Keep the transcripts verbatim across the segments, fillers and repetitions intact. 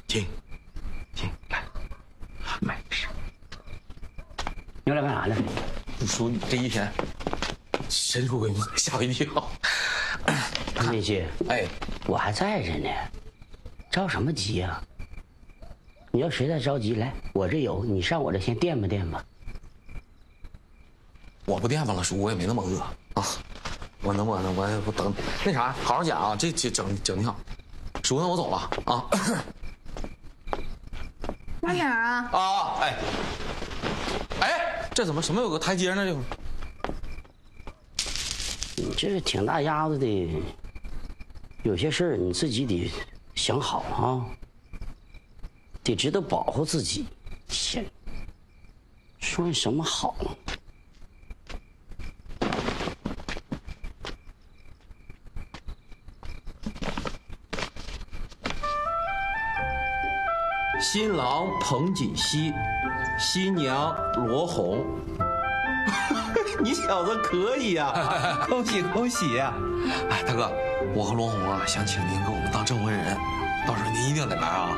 请，请来，买上。 你来干啥呢？ 不说你这一天神出鬼没，吓我一跳。 彭锦熙， 哎， 我还在这呢，着什么急啊？你要实在着急，来我这有，你上我这先垫吧垫吧。 我不垫吧了，叔，我也没那么饿啊。我能不能我我等那啥，好好讲啊，这这整整挺好。叔，那我走了啊。 慢点啊！ 啊，哎，哎，这怎么什么有个台阶呢？这你这挺大丫子的，有些事儿你自己得想好啊，得知道保护自己。天，说你什么好？ 新郎彭锦熙，新娘罗红。你小子可以呀、啊！恭喜恭喜呀、啊！ 哎，大哥，我和罗红啊想请您给我们当证婚人，到时候您一定得来啊。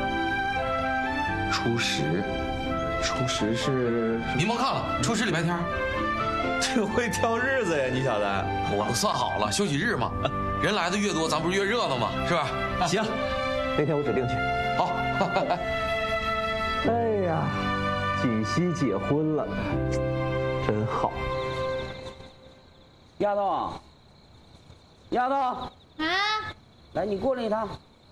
初十，初十是您甭看了，初十礼拜天。 挺会挑日子呀，你小子！ 我都算好了，休息日嘛，人来的越多，咱不是越热闹吗？是吧？ 行，那天我指定去。 好。 哎呀，锦熙结婚了，真好。 丫头，丫头， 啊， 来，你过来一趟。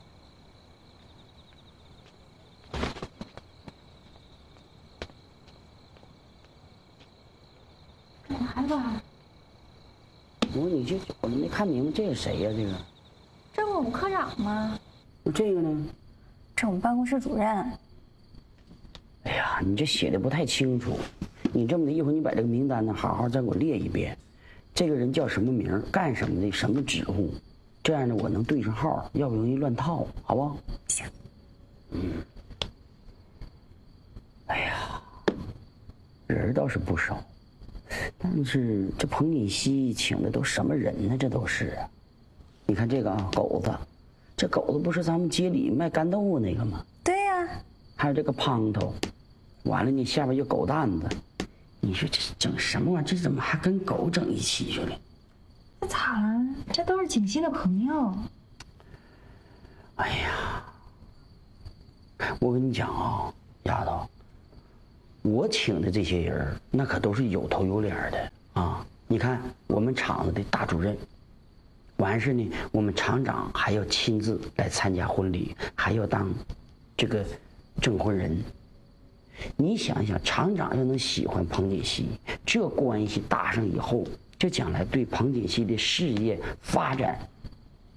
来吧。 我说你这我都没看明白，这是谁呀？这个？ 这不我们科长吗？ 那这个呢？ 这我们办公室主任。 哎呀，你这写的不太清楚。你这么的，一会儿你把这个名单呢，好好再给我列一遍。这个人叫什么名，干什么的，什么职务，这样呢我能对上号，要不容易乱套，好不好？ 行。 嗯。哎呀，人倒是不少，但是这彭锦熙请的都什么人呢？这都是啊。你看这个啊，狗子，这狗子不是咱们街里卖干豆腐那个吗？ 对呀、啊。 还有这个胖头，完了你下边有狗蛋子。你说这整什么玩意儿？这怎么还跟狗整一起去了？ 那咋了？这都是锦熙的朋友。 哎呀，我跟你讲啊，丫头，我请的这些人那可都是有头有脸的啊！你看我们厂子的大主任，完事呢，我们厂长还要亲自来参加婚礼，还要当这个证婚人。你想想，厂长要能喜欢彭锦熙，这关系搭上以后，这将来对彭锦熙的事业发展